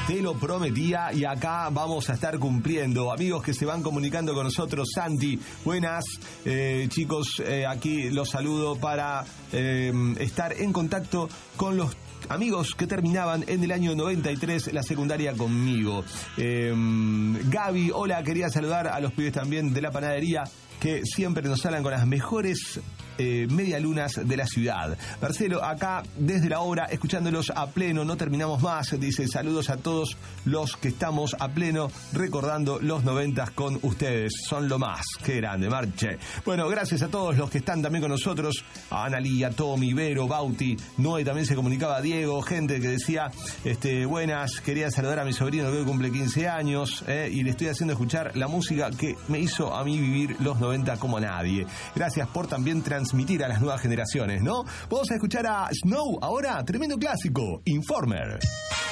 Te lo prometía y acá vamos a estar cumpliendo. Amigos que se van comunicando con nosotros. Santi, buenas. Chicos, aquí los saludo para estar en contacto con los amigos que terminaban en el año 93 la secundaria conmigo. Gaby, hola, quería saludar a los pibes también de la panadería que siempre nos hablan con las mejores medialunas de la ciudad. Marcelo, acá desde la obra, escuchándolos a pleno, no terminamos más. Dice, saludos a todos los que estamos a pleno, recordando los 90 con ustedes. Son lo más. Qué grande, Marche. Bueno, gracias a todos los que están también con nosotros. A Analía, Tommy, Vero, Bauti, Noé, también se comunicaba Diego, gente que decía, buenas, quería saludar a mi sobrino que hoy cumple 15 años, y le estoy haciendo escuchar la música que me hizo a mí vivir los 90 como nadie. Gracias por también transmitir a las nuevas generaciones, ¿no? Vamos a escuchar a Snow ahora, tremendo clásico, Informer.